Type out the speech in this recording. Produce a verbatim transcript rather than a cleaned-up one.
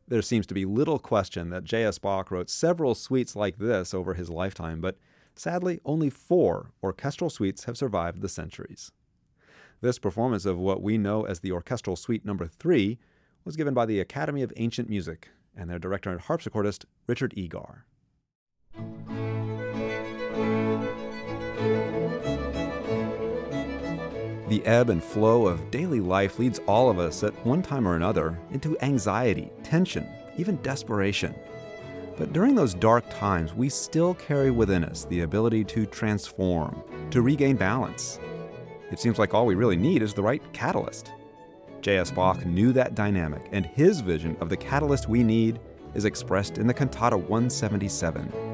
There seems to be little question that J S. Bach wrote several suites like this over his lifetime, but sadly, only four orchestral suites have survived the centuries. This performance of what we know as the Orchestral Suite Number three was given by the Academy of Ancient Music and their director and harpsichordist, Richard Egar. The ebb and flow of daily life leads all of us at one time or another into anxiety, tension, even desperation. But during those dark times, we still carry within us the ability to transform, to regain balance. It seems like all we really need is the right catalyst. J S. Bach knew that dynamic, and his vision of the catalyst we need is expressed in the Cantata one seventy-seven.